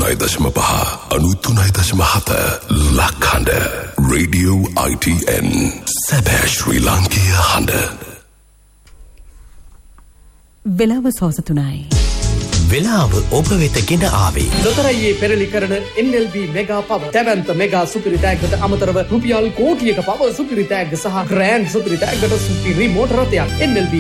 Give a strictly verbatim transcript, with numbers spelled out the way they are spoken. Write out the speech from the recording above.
අනූතුනයි දශම පහ අනූතුනයි දශම හත ලක්හඬ රේඩියෝ I T N සැබෑ ශ්‍රී ලාංකීය හඬ. වෙලාව සවස තුනයි. වෙලාව ඔබ වෙත ගෙන ආවේ ලොතරැයියේ පෙරලි කරන N L B මෙගා පව දැවැන්ත මෙගා සුපිරි තෑග්ගට අමතරව රුපියල් කෝටියක පව සුපිරි තෑග්ග සහ ග්‍රෑන්ඩ් සුපිරි තෑග්ගට සුපිරි මෝටර රථයක් N L B